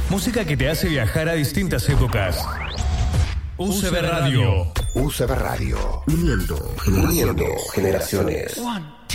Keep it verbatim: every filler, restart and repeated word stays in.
Música que te hace viajar a distintas épocas. U C B Radio. U C B Radio. Uniendo generaciones. One.